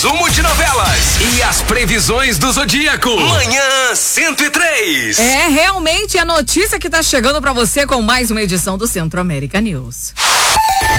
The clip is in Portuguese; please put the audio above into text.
O Multinovelas e as previsões do Zodíaco. Manhã 103. É realmente a notícia que tá chegando pra você com mais uma edição do Centro América News.